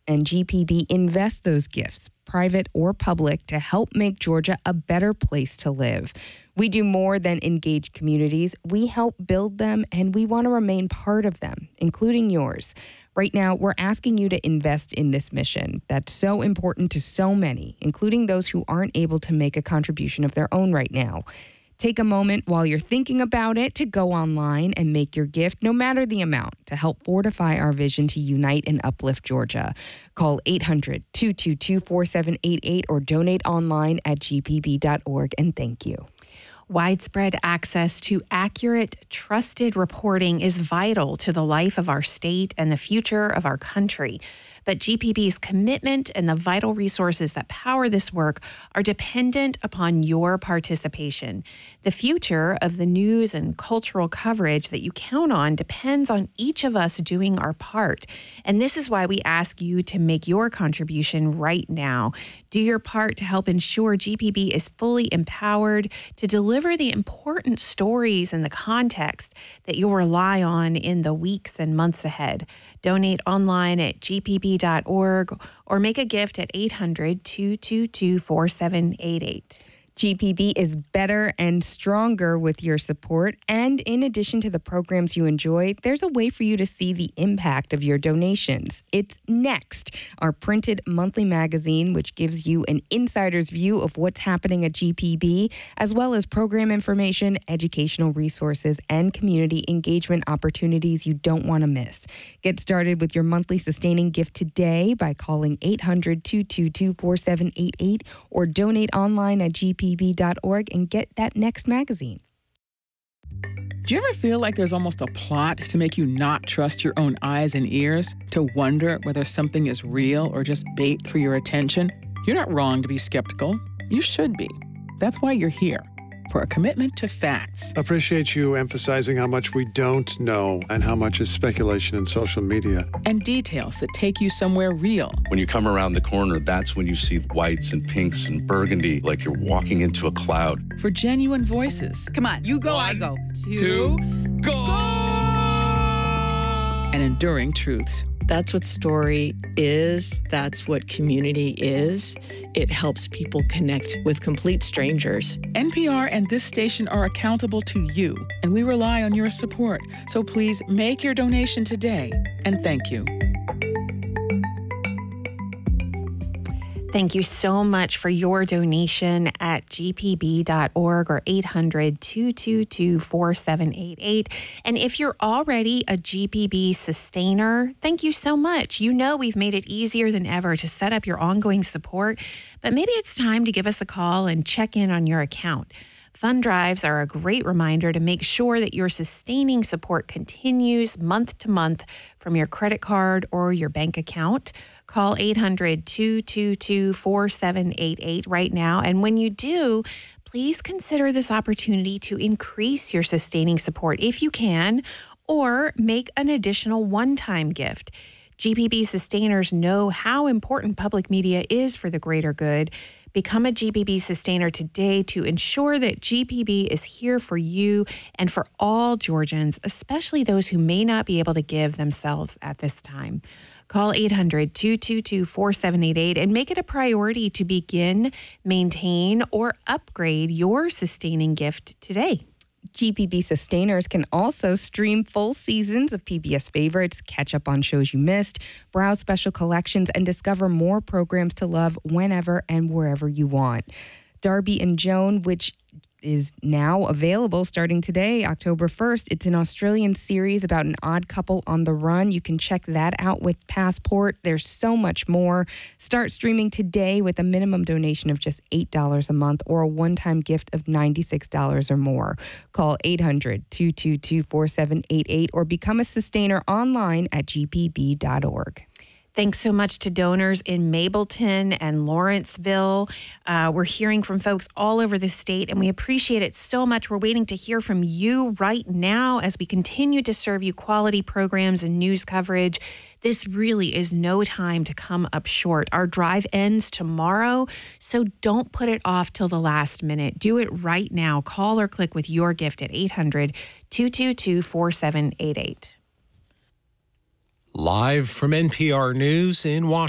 And GPB invests those gifts, private or public, to help make Georgia a better place to live. We do more than engage communities. We help build them, and we want to remain part of them, including yours. Right now, we're asking you to invest in this mission that's so important to so many, including those who aren't able to make a contribution of their own right now. Take a moment while you're thinking about it to go online and make your gift, no matter the amount, to help fortify our vision to unite and uplift Georgia. Call 800-222-4788 or donate online at gpb.org, and thank you. Widespread access to accurate, trusted reporting is vital to the life of our state and the future of our country. But GPB's commitment and the vital resources that power this work are dependent upon your participation. The future of the news and cultural coverage that you count on depends on each of us doing our part. And this is why we ask you to make your contribution right now. Do your part to help ensure GPB is fully empowered to deliver the important stories and the context that you'll rely on in the weeks and months ahead. Donate online at gpb.org or make a gift at 800-222-4788. GPB is better and stronger with your support. And in addition to the programs you enjoy, there's a way for you to see the impact of your donations. It's Next, our printed monthly magazine, which gives you an insider's view of what's happening at GPB, as well as program information, educational resources, and community engagement opportunities you don't want to miss. Get started with your monthly sustaining gift today by calling 800-222-4788 or donate online at gpb.org and get that Next magazine. Do you ever feel like there's almost a plot to make you not trust your own eyes and ears, to wonder whether something is real or just bait for your attention? You're not wrong to be skeptical. You should be. That's why you're here, for a commitment to facts. Appreciate you emphasizing how much we don't know and how much is speculation in social media. And details that take you somewhere real. When you come around the corner, that's when you see whites and pinks and burgundy, like you're walking into a cloud. For genuine voices. Come on, you go, I go. Two, go! And enduring truths. That's what story is. That's what community is. It helps people connect with complete strangers. NPR and this station are accountable to you, and we rely on your support. So please make your donation today, and thank you. Thank you so much for your donation at gpb.org or 800-222-4788. And if you're already a GPB sustainer, thank you so much. You know we've made it easier than ever to set up your ongoing support, but maybe it's time to give us a call and check in on your account. Fund drives are a great reminder to make sure that your sustaining support continues month to month from your credit card or your bank account. Call 800-222-4788 right now. And when you do, please consider this opportunity to increase your sustaining support if you can, or make an additional one-time gift. GPB sustainers know how important public media is for the greater good. Become a GPB sustainer today to ensure that GPB is here for you and for all Georgians, especially those who may not be able to give themselves at this time. Call 800-222-4788 and make it a priority to begin, maintain, or upgrade your sustaining gift today. GPB sustainers can also stream full seasons of PBS favorites, catch up on shows you missed, browse special collections, and discover more programs to love whenever and wherever you want. Darby and Joan, which is now available starting today, October 1st. It's an Australian series about an odd couple on the run. You can check that out with Passport. There's so much more. Start streaming today with a minimum donation of just $8 a month or a one-time gift of $96 or more. Call 800-222-4788 or become a sustainer online at gpb.org. Thanks so much to donors in Mableton and Lawrenceville. We're hearing from folks all over the state, and we appreciate it so much. We're waiting to hear from you right now as we continue to serve you quality programs and news coverage. This really is no time to come up short. Our drive ends tomorrow, so don't put it off till the last minute. Do it right now. Call or click with your gift at 800-222-4788. Live from NPR News in Washington.